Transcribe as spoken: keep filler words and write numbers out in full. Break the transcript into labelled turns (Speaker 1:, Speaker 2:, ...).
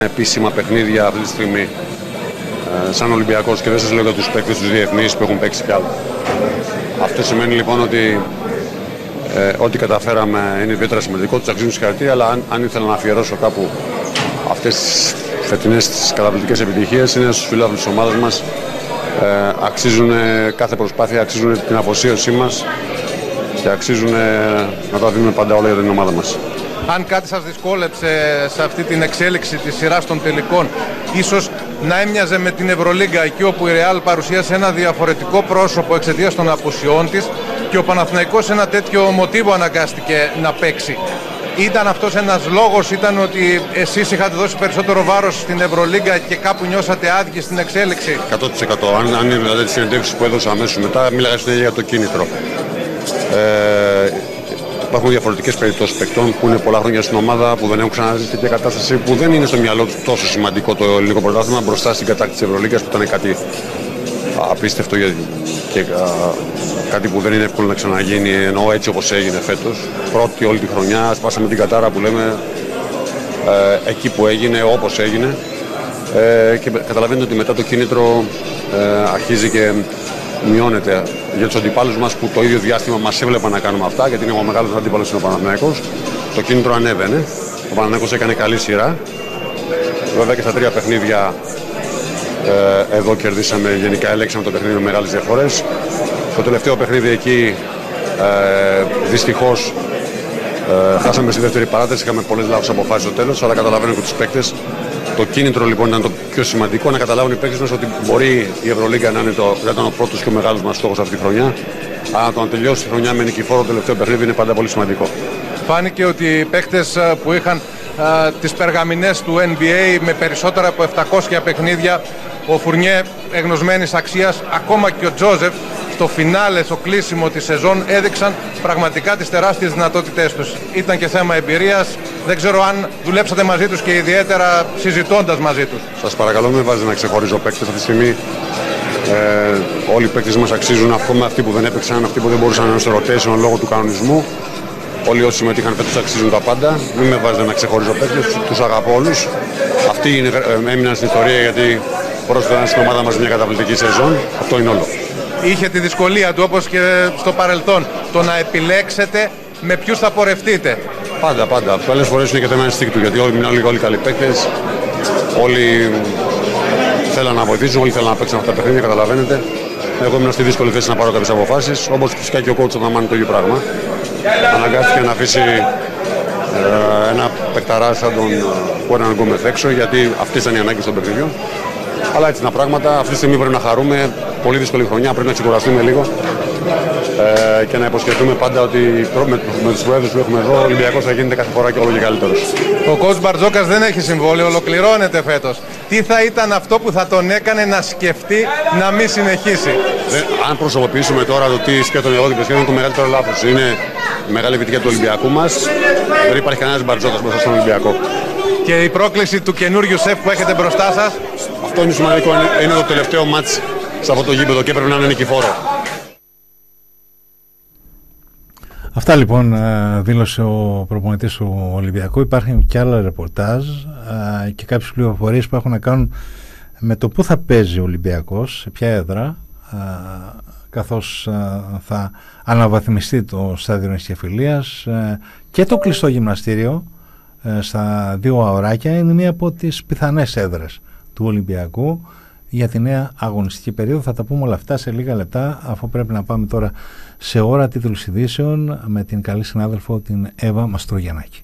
Speaker 1: Επίσημα παιχνίδια αυτή τη στιγμή ε, σαν Ολυμπιακός, και δεν σας λέω για τους παίκτες τους διεθνείς που έχουν παίξει κι άλλο. Αυτό σημαίνει λοιπόν ότι ε, ό,τι καταφέραμε είναι ιδιαίτερα σημαντικό, τους αξίζουν συγχαρητήρια, αλλά αν, αν ήθελα να αφιερώσω κάπου αυτές τις φετινές τις καταπληκτικές επιτυχίες, είναι στους φιλάθλους της ομάδας μας. Ε, αξίζουν κάθε προσπάθεια, αξίζουν την αφοσίωσή μας και αξίζουν να τα δίνουμε πάντα όλα για την ομάδα μας.
Speaker 2: Αν κάτι σας δυσκόλεψε σε αυτή την εξέλιξη της σειράς των τελικών, ίσως να έμοιαζε με την Ευρωλίγκα, εκεί όπου η Ρεάλ παρουσίασε ένα διαφορετικό πρόσωπο εξαιτίας των απουσιών της και ο Παναθηναϊκός ένα τέτοιο μοτίβο αναγκάστηκε να παίξει. Ήταν αυτός ένας λόγος, ήταν ότι εσείς είχατε δώσει περισσότερο βάρος στην Ευρωλίγκα και κάπου νιώσατε άδικοι στην εξέλιξη?
Speaker 1: εκατό τοις εκατό. Αν, αν δηλαδή τις συνεντεύξεις που έδωσα αμέσως μετά, μίλαγα στην για το κίνητρο. Ε, Υπάρχουν διαφορετικές περιπτώσεις παικτών που είναι πολλά χρόνια στην ομάδα, που δεν έχουν ξαναδεί τέτοια κατάσταση, που δεν είναι στο μυαλό του τόσο σημαντικό το ελληνικό πρωτάθλημα μπροστά στην κατάκτηση της Ευρωλίγκας, που ήταν κάτι απίστευτο και α, κάτι που δεν είναι εύκολο να ξαναγίνει, ενώ έτσι όπως έγινε φέτος. Πρώτη όλη τη χρονιά, σπάσαμε την κατάρα που λέμε, ε, εκεί που έγινε, όπως έγινε. Ε, και καταλαβαίνετε ότι μετά το κίνητρο ε, αρχίζει και μειώνεται για τους αντιπάλους μας, που το ίδιο διάστημα μας έβλεπαν να κάνουμε αυτά, γιατί είναι ο μεγάλος αντίπαλος είναι ο Παναθηναϊκός. Το κίνητρο ανέβαινε. Ο Παναθηναϊκός έκανε καλή σειρά. Βέβαια και στα τρία παιχνίδια ε, εδώ κερδίσαμε, γενικά ελέγξαμε το παιχνίδι με μεγάλες διαφορές. Το τελευταίο παιχνίδι εκεί ε, δυστυχώς ε, χάσαμε στη δεύτερη παράταση, είχαμε πολλές λάθος αποφάσεις στο τέλος, αλλά καταλαβαίνω και τους παίκτες. Το κίνητρο λοιπόν ήταν το πιο σημαντικό, να καταλάβουν οι παίκτες μας ότι μπορεί η Ευρωλίγκα να είναι το, να ήταν ο πρώτος και ο μεγάλος μας στόχος αυτή τη χρονιά. Αλλά το να τελειώσει τη χρονιά με νικηφόρο το τελευταίο παιχνίδι είναι πάντα πολύ σημαντικό.
Speaker 2: Φάνηκε ότι οι παίκτες που είχαν α, τις περγαμηνές του N B A με περισσότερα από επτακόσια παιχνίδια, ο Φουρνιέ εγνωσμένης αξίας, ακόμα και ο Τζόζεφ, στο φινάλε, στο κλείσιμο της σεζόν, έδειξαν πραγματικά τις τεράστιες δυνατότητές τους. Ήταν και θέμα εμπειρίας. Δεν ξέρω αν δουλέψατε μαζί τους και ιδιαίτερα συζητώντας μαζί τους.
Speaker 1: Σας παρακαλώ, μην βάζετε να ξεχωρίζω παίκτες αυτή τη στιγμή. Ε, όλοι οι παίκτες μας αξίζουν, ακόμα αυτοί που δεν έπαιξαν, αυτοί που δεν μπορούσαν να είναι στο rotation λόγω του κανονισμού. Όλοι όσοι συμμετείχαν φέτος αξίζουν τα πάντα. Μην με βάζετε να ξεχωρίζω παίκτες, τους αγαπώ όλους. Αυτοί είναι, ε, έμειναν στην ιστορία γιατί πρόσφεραν στην ομάδα μας μια καταπληκτική σεζόν. Αυτό είναι όλο.
Speaker 2: Είχε τη δυσκολία του, όπως και στο παρελθόν, το να επιλέξετε με ποιους θα πορευτείτε.
Speaker 1: Πάντα, πάντα. Πολλές φορές είναι και το ένα στίκτου, γιατί όλοι είναι όλοι καλοί παίκτες. Όλοι θέλαν να βοηθήσουν, όλοι θέλαν να παίξουν αυτά τα παιχνίδια, καταλαβαίνετε. Εγώ ήμουν στη δύσκολη θέση να πάρω κάποιες αποφάσεις, όπως φυσικά και ο coach όταν μάνει το ίδιο πράγμα. Αναγκάστηκε να αφήσει ε, ένα παικταρά σαν τον Κουέραν Γκόμεθ έξω, γιατί αυτές ήταν οι ανάγκες των παιχνιδιών. Αλλά έτσι είναι τα πράγματα. Αυτή τη στιγμή πρέπει να χαρούμε. Πολύ δύσκολη χρονιά, πρέπει να ξεκουραστούμε λίγο ε, και να υποσχεθούμε πάντα ότι με, με τους προέδρους που έχουμε εδώ ο Ολυμπιακός θα γίνεται κάθε φορά και όλο και καλύτερος.
Speaker 2: Ο coach Μπαρτζόκας δεν έχει συμβόλαιο, ολοκληρώνεται φέτος. Τι θα ήταν αυτό που θα τον έκανε να σκεφτεί να μην συνεχίσει?
Speaker 1: Δεν, αν προσωποποιήσουμε τώρα το τι σκέφτομαι εγώ, το σκέφτομαι το μεγαλύτερο λάθος. Είναι η μεγάλη επιτυχία του Ολυμπιακού μας. Δεν υπάρχει κανένας Μπαρτζόκας μέσα στον Ολυμπιακό.
Speaker 2: Και η πρόκληση του καινούριου σεφ που έχετε μπροστά σας?
Speaker 1: Αυτό είναι σημαντικό. Είναι, είναι το τελευταίο μάτς σε αυτό το γήπεδο και πρέπει να είναι νικηφόρο.
Speaker 3: Αυτά λοιπόν δήλωσε ο προπονητής του Ολυμπιακού. Υπάρχουν και άλλα ρεπορτάζ και κάποιες πληροφορίες που έχουν να κάνουν με το πού θα παίζει ο Ολυμπιακός, σε ποια έδρα, καθώς θα αναβαθμιστεί το στάδιο νησιαφιλίας, και το κλειστό γυμναστήριο στα δύο αωράκια είναι μία από τις πιθανές έδρες του Ολυμπιακού για τη νέα αγωνιστική περίοδο. Θα τα πούμε όλα αυτά σε λίγα λεπτά, αφού πρέπει να πάμε τώρα σε ώρα τίτλους ειδήσεων με την καλή συνάδελφο την Εύα Μαστρογιαννάκη.